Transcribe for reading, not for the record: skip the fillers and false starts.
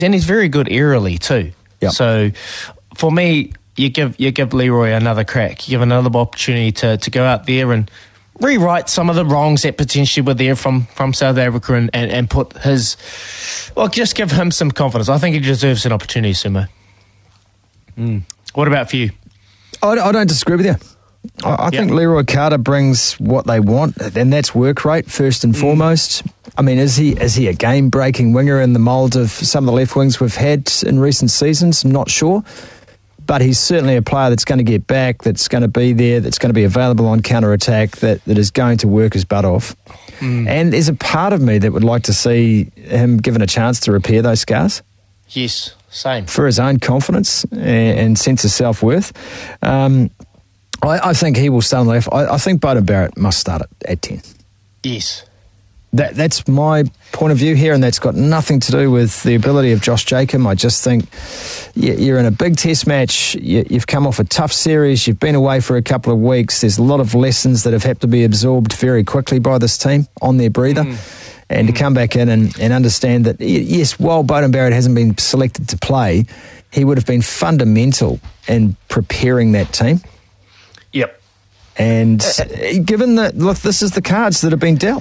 And he's very good aerially too. Yep. So for me, you give Leroy another crack. You give another opportunity to go out there and rewrite some of the wrongs that potentially were there from South Africa and put his... Well, just give him some confidence. I think he deserves an opportunity, Sumo. What about for you? I don't disagree with you. I think Leroy Carter brings what they want, and that's work rate first and foremost. I mean, is he a game-breaking winger in the mould of some of the left wings we've had in recent seasons? I'm not sure. But he's certainly a player that's going to get back, that's going to be there, that's going to be available on counter-attack, that is going to work his butt off. And there's a part of me that would like to see him given a chance to repair those scars. Yes, same. For his own confidence and sense of self-worth. I think he will start on the left. I think Beauden Barrett must start at 10. Yes. That's my point of view here, and that's got nothing to do with the ability of Josh Jacob. I just think you're in a big test match. You've come off a tough series. You've been away for a couple of weeks. There's a lot of lessons that have had to be absorbed very quickly by this team on their breather. And to come back in and understand that, yes, while Beauden Barrett hasn't been selected to play, he would have been fundamental in preparing that team. Yep. And given that, look, this is the cards that have been dealt.